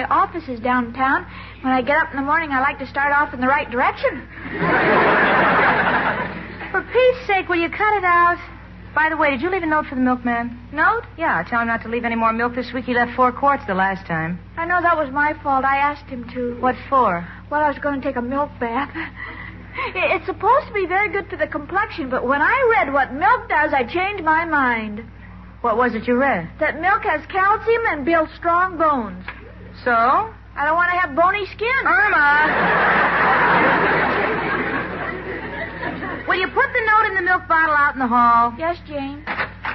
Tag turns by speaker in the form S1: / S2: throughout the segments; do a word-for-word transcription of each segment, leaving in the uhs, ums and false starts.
S1: my office is downtown. When I get up in the morning, I like to start off in the right direction.
S2: For Pete's sake, will you cut it out? By the way, did you leave a note for the milkman?
S1: Note?
S2: Yeah, tell him not to leave any more milk this week. He left four quarts the last time.
S1: I know that was my fault. I asked him to.
S2: What for?
S1: Well, I was going to take a milk bath. It's supposed to be very good for the complexion, but when I read what milk does, I changed my mind.
S2: What was it you read?
S1: That milk has calcium and builds strong bones.
S2: So?
S1: I don't want to have bony skin.
S2: Irma! Will you put the note in the milk bottle out in the hall?
S1: Yes, Jane.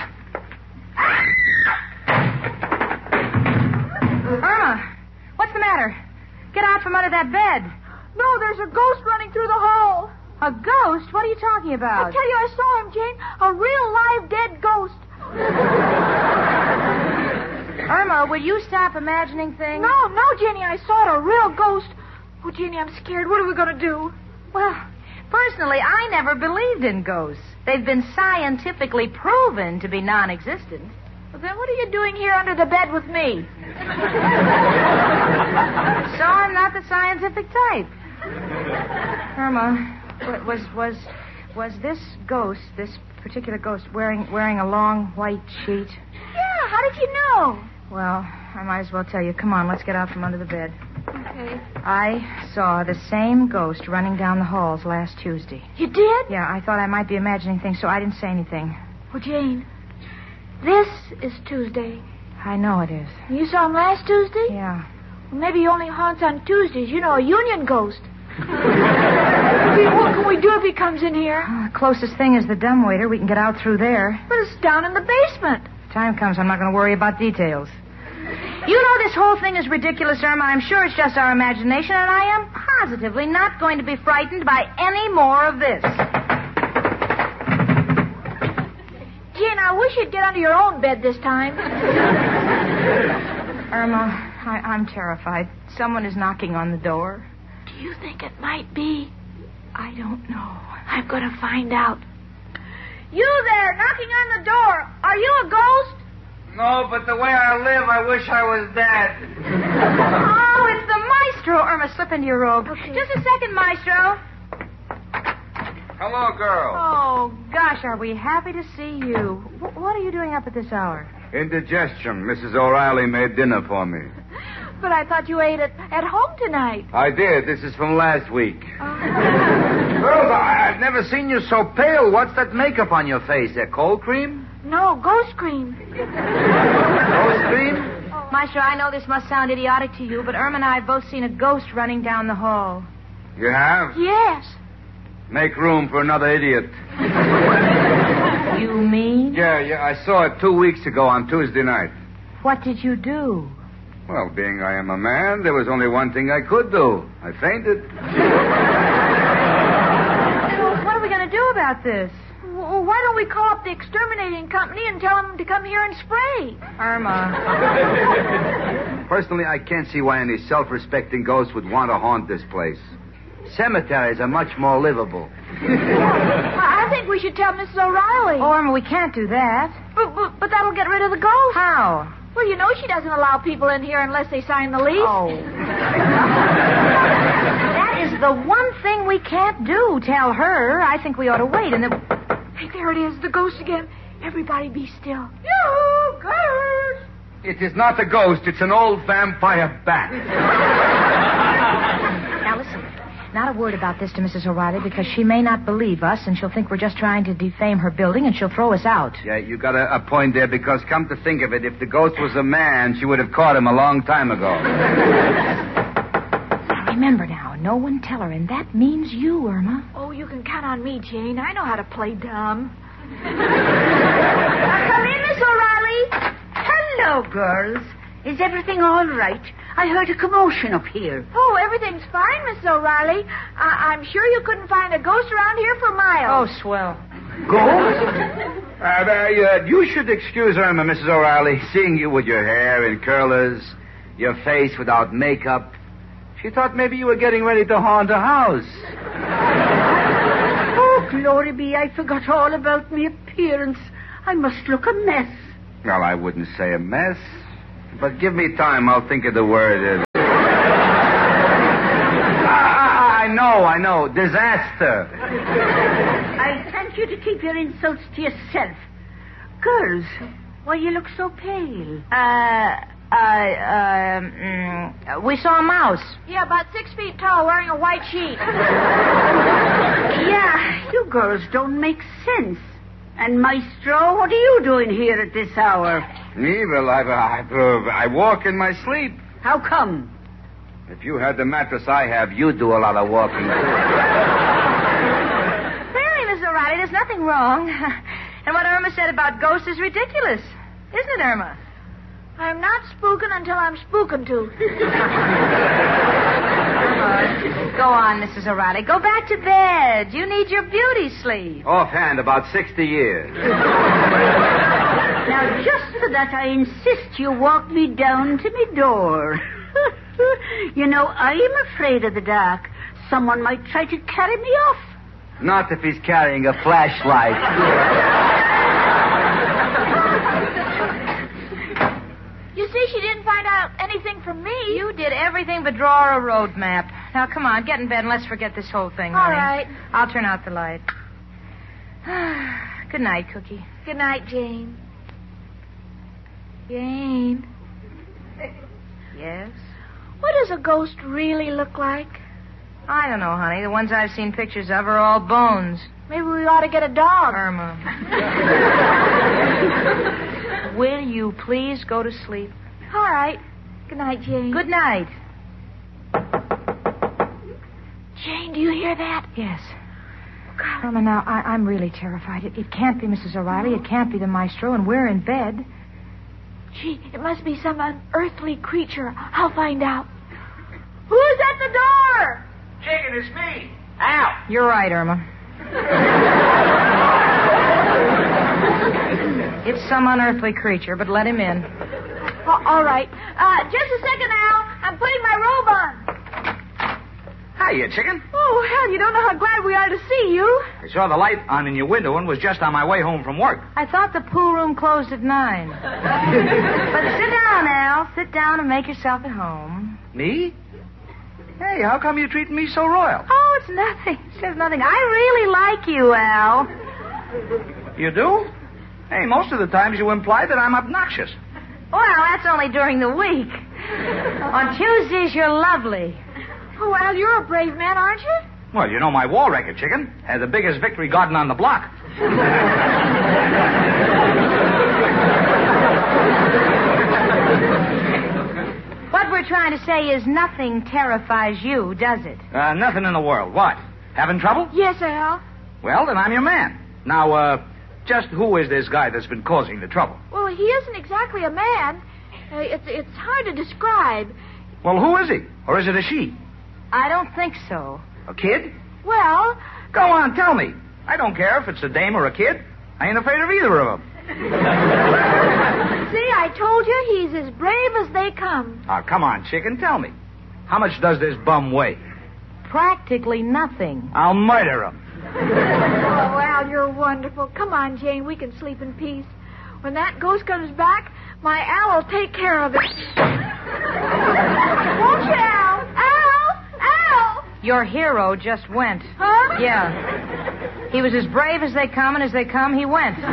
S2: Irma, what's the matter? Get out from under that bed.
S1: No, there's a ghost running through the hall.
S2: A ghost? What are you talking about?
S1: I tell you, I saw him, Jane. A real live dead ghost.
S2: Irma, will you stop imagining things?
S1: No, no, Jenny, I saw it, a real ghost. Oh, Jenny, I'm scared. What are we going to do?
S2: Well, personally, I never believed in ghosts. They've been scientifically proven to be non-existent.
S1: Well, then what are you doing here under the bed with me?
S2: So I'm not the scientific type. Irma, was was was this ghost, this particular ghost, wearing wearing a long white sheet?
S1: Yeah, how did you know?
S2: Well, I might as well tell you. Come on, let's get out from under the bed.
S1: Okay.
S2: I saw the same ghost running down the halls last Tuesday.
S1: You did?
S2: Yeah, I thought I might be imagining things, so I didn't say anything.
S1: Well, Jane, this is Tuesday.
S2: I know it is.
S1: You saw him last Tuesday?
S2: Yeah.
S1: Well, maybe he only haunts on Tuesdays. You know, a union ghost. What can we do if he comes in here?
S2: Well, the closest thing is the dumbwaiter. We can get out through there.
S1: But it's down in the basement.
S2: If time comes, I'm not going to worry about details. You know this whole thing is ridiculous, Irma. I'm sure it's just our imagination, and I am positively not going to be frightened by any more of this.
S1: Jane, I wish you'd get under your own bed this time.
S2: Irma, I, I'm terrified. Someone is knocking on the door.
S1: Do you think it might be?
S2: I don't know.
S1: I'm going to find out. You there, knocking on the door. Are you a ghost?
S3: No, but the way I live, I wish I was dead.
S2: Oh, it's the maestro. Irma, slip into your robe.
S1: Okay.
S2: Just a second, maestro.
S3: Hello, girl.
S2: Oh, gosh, are we happy to see you. W- what are you doing up at this hour?
S3: Indigestion. Missus O'Reilly made dinner for me.
S1: But I thought you ate it at home tonight.
S3: I did. This is from last week.
S1: Oh.
S3: Girls, I- I've never seen you so pale. What's that makeup on your face? That cold cream?
S1: No, ghost cream.
S3: Ghost cream?
S2: Maestro, I know this must sound idiotic to you, but Irma and I have both seen a ghost running down the hall.
S3: You have?
S1: Yes.
S3: Make room for another idiot.
S2: You mean?
S3: Yeah, yeah, I saw it two weeks ago on Tuesday night.
S2: What did you do?
S3: Well, being I am a man, there was only one thing I could do. I fainted.
S2: Well, what are we going to do about this?
S1: Well, why don't we call up the exterminating company and tell them to come here and spray?
S2: Irma.
S3: Personally, I can't see why any self-respecting ghost would want to haunt this place. Cemeteries are much more livable.
S1: I think we should tell Missus O'Reilly.
S2: Oh, Irma, we can't do that.
S1: But, but, but that'll get rid of the ghost.
S2: How?
S1: Well, you know she doesn't allow people in here unless they sign the lease.
S2: Oh. That is the one thing we can't do. Tell her. I think we ought to wait and then...
S1: Hey, there it is, the ghost again. Everybody be still. You ghost!
S3: It is not a ghost. It's an old vampire bat.
S2: Now, listen. Not a word about this to Missus O'Reilly because she may not believe us and she'll think we're just trying to defame her building and she'll throw us out.
S3: Yeah, you got a, a point there because, come to think of it, if the ghost was a man, she would have caught him a long time ago.
S2: Remember now, no one tell her, and that means you, Irma.
S1: Oh, you can count on me, Jane. I know how to play dumb.
S4: Come in, Miss O'Reilly. Hello, girls. Is everything all right? I heard a commotion up here.
S1: Oh, everything's fine, Miss O'Reilly. I- I'm sure you couldn't find a ghost around here for miles.
S2: Oh, swell.
S3: Ghost? uh, uh, you should excuse Irma, Missus O'Reilly. Seeing you with your hair in curlers, your face without makeup, she thought maybe you were getting ready to haunt a house.
S4: Oh, glory be, I forgot all about my appearance. I must look a mess.
S3: Well, I wouldn't say a mess. But give me time, I'll think of the word. I, I know, I know. Disaster.
S4: I sent you to keep your insults to yourself. Girls, why you look so pale?
S2: Uh, uh, um, mm, we saw a mouse.
S1: Yeah, about six feet tall, wearing a white sheet.
S4: Yeah, you girls don't make sense. And Maestro, what are you doing here at this hour?
S3: Me? Well, I, I, uh, I walk in my sleep.
S4: How come?
S3: If you had the mattress I have, you'd do a lot of walking, too.
S2: Really, Miss O'Reilly, there's nothing wrong. And what Irma said about ghosts is ridiculous. Isn't it, Irma?
S1: I'm not spooking until I'm spooking to.
S2: Go on, Missus O'Reilly. Go back to bed. You need your beauty sleep.
S3: Offhand, about sixty years.
S4: Now, just for that, I insist you walk me down to me door. You know, I'm afraid of the dark. Someone might try to carry me off.
S3: Not if he's carrying a flashlight.
S1: You see, she didn't find out anything from me.
S2: You did everything but draw her a road map. Now, come on, get in bed and let's forget this whole thing,
S1: All
S2: honey.
S1: right.
S2: I'll turn out the light. Good night, Cookie.
S1: Good night, Jane. Jane,
S2: Yes?
S1: what does a ghost really look like?
S2: I don't know, honey. The ones I've seen pictures of are all bones.
S1: Maybe we ought to get a dog.
S2: Irma. Will you please go to sleep?
S1: All right. Good night, Jane.
S2: Good night.
S1: Jane, do you hear that?
S2: Yes. Irma, now, I, I'm really terrified. It, it can't be Missus O'Reilly. It can't be the maestro, and we're in bed.
S1: Gee, it must be some unearthly creature. I'll find out. Who's at the door?
S3: Chicken, it's me. Al.
S2: You're right, Irma. It's some unearthly creature, but let him in.
S1: Oh, all right. Uh, just a second, Al. I'm putting my robe on.
S3: Hiya, Chicken.
S1: Oh, hell, you don't know how glad we are to see you.
S3: I saw the light on in your window and was just on my way home from work.
S2: I thought the pool room closed at nine. But sit down, Al. Sit down and make yourself at home.
S3: Me? Hey, how come you're treating me so royal?
S2: Oh, it's nothing. It's just nothing. I really like you, Al.
S3: You do? Hey, most of the times you imply that I'm obnoxious.
S2: Well, that's only during the week. On Tuesdays, you're lovely.
S1: Oh, Al, you're a brave man, aren't you?
S3: Well, you know my war record, Chicken. Had the biggest victory garden on the block.
S2: What we're trying to say is nothing terrifies you, does it?
S3: Uh, nothing in the world. What? Having trouble?
S1: Yes, Al.
S3: Well, then I'm your man. Now, uh, just who is this guy that's been causing the trouble?
S1: Well, he isn't exactly a man. Uh, it's it's hard to describe.
S3: Well, who is he? Or is it a she?
S2: I don't think so.
S3: A kid?
S1: Well,
S3: Go on, tell me. I don't care if it's a dame or a kid. I ain't afraid of either of them.
S1: see, I told you he's as brave as they come.
S3: Now, come on, Chicken, tell me. How much does this bum weigh?
S2: Practically nothing.
S3: I'll murder him.
S1: Oh, Al, you're wonderful. Come on, Jane, we can sleep in peace. When that ghost comes back, my Al will take care of it. Won't you, Al? Al! Al!
S2: Your hero just went.
S1: Huh?
S2: Yeah. He was as brave as they come, and as they come, he went. Come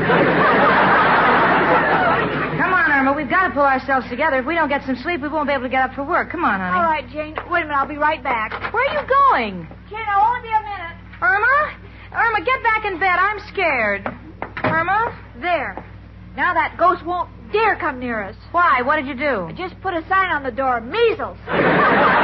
S2: on, Irma. We've got to pull ourselves together. If we don't get some sleep, we won't be able to get up for work. Come on, honey.
S1: All right, Jane. Wait a minute. I'll be right back.
S2: Where are you going?
S1: Jane, I'll only be a minute.
S2: Irma? Irma, get back in bed. I'm scared. Irma?
S1: There. Now that ghost won't dare come near us.
S2: Why? What did you do?
S1: I just put a sign on the door. Measles.